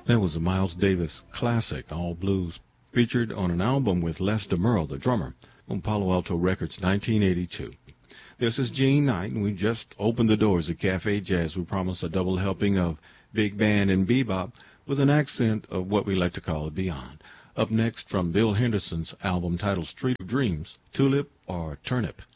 That was a Miles Davis classic, All Blues, featured on an album with Lester Merle, the drummer, on Palo Alto Records, 1982. This is Gene Knight, and we just opened the doors at Cafe Jazz. We promised a double helping of big band and bebop with an accent of what we like to call a beyond. Up next, from Bill Henderson's album titled Street of Dreams, Tulip or Turnip.